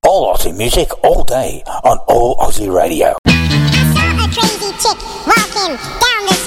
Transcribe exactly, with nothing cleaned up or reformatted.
All Aussie music, all day, on All Aussie Radio. I saw a crazy chick walking down the